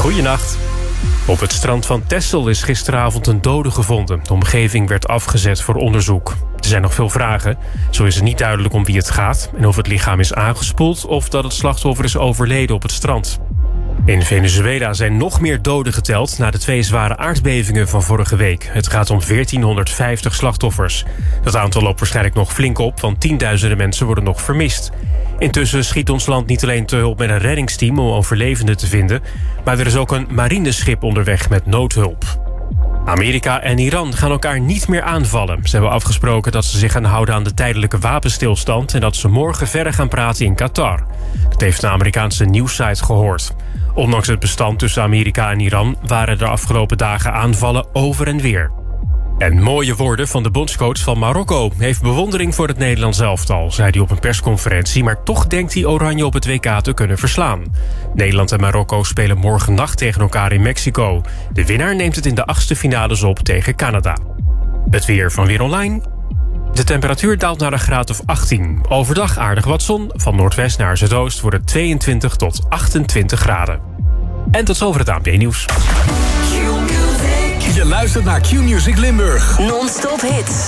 Goeienacht. Op het strand van Texel is gisteravond een dode gevonden. De omgeving werd afgezet voor onderzoek. Er zijn nog veel vragen. Zo is het niet duidelijk om wie het gaat en of het lichaam is aangespoeld of dat het slachtoffer is overleden op het strand. In Venezuela zijn nog meer doden geteld na de 2 zware aardbevingen van vorige week. Het gaat om 1450 slachtoffers. Dat aantal loopt waarschijnlijk nog flink op, want tienduizenden mensen worden nog vermist. Intussen schiet ons land niet alleen te hulp met een reddingsteam om overlevenden te vinden, maar er is ook een marineschip onderweg met noodhulp. Amerika en Iran gaan elkaar niet meer aanvallen. Ze hebben afgesproken dat ze zich gaan houden aan de tijdelijke wapenstilstand en dat ze morgen verder gaan praten in Qatar. Dat heeft een Amerikaanse nieuwssite gehoord. Ondanks het bestand tussen Amerika en Iran waren er de afgelopen dagen aanvallen over en weer. En mooie woorden van de bondscoach van Marokko. Heeft bewondering voor het Nederlands elftal, zei hij op een persconferentie, maar toch denkt hij Oranje op het WK te kunnen verslaan. Nederland en Marokko spelen morgennacht tegen elkaar in Mexico. De winnaar neemt het in de 8e finales op tegen Canada. Het weer van Weer Online. De temperatuur daalt naar een graad of 18. Overdag aardig wat zon. Van noordwest naar zuidoost wordt het 22 tot 28 graden. En tot zover het ANP-nieuws. Je luistert naar Q-Music Limburg. Non-stop hits.